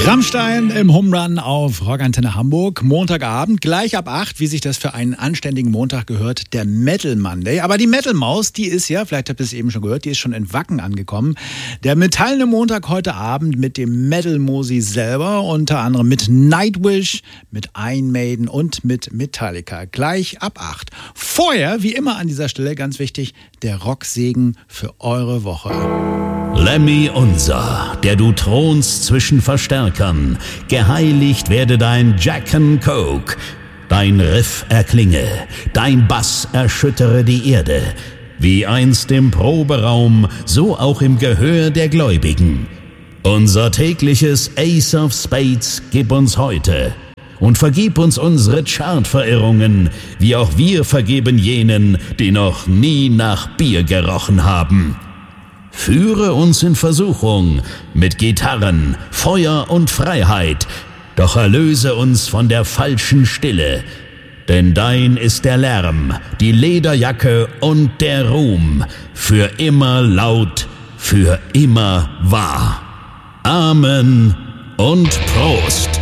Rammstein im Home Run auf Rockantenne Hamburg. Montagabend, gleich ab 8, wie sich das für einen anständigen Montag gehört, der Metal Monday. Aber die Metal Maus, die ist ja, vielleicht habt ihr es eben schon gehört, die ist schon in Wacken angekommen. Der metallene Montag heute Abend mit dem Metal Mosi selber, unter anderem mit Nightwish, mit Iron Maiden und mit Metallica. Gleich ab 8. Vorher, wie immer an dieser Stelle, ganz wichtig, der Rocksegen für eure Woche. Lemmy unser, der du thronst zwischen Verstärkern, geheiligt werde dein Jack and Coke, dein Riff erklinge, dein Bass erschüttere die Erde, wie einst im Proberaum, so auch im Gehör der Gläubigen. Unser tägliches Ace of Spades gib uns heute und vergib uns unsere Chartverirrungen, wie auch wir vergeben jenen, die noch nie nach Bier gerochen haben. Führe uns in Versuchung mit Gitarren, Feuer und Freiheit, doch erlöse uns von der falschen Stille. Denn dein ist der Lärm, die Lederjacke und der Ruhm, für immer laut, für immer wahr. Amen und Prost!